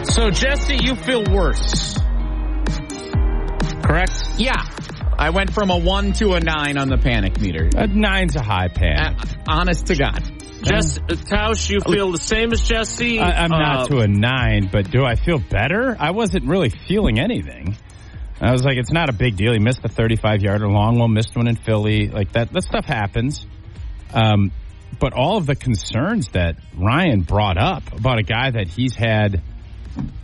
So, Jesse, you feel worse. Correct? Yeah. I went from a 1 to a 9 on the panic meter. A 9's a high panic. Honest to God. Tausch, you feel the same as Jesse? I'm not to a 9, but do I feel better? I wasn't really feeling anything. I was like, it's not a big deal. He missed the 35-yarder. Longwell missed one in Philly. Like, that stuff happens. But all of the concerns that Ryan brought up about a guy that he's had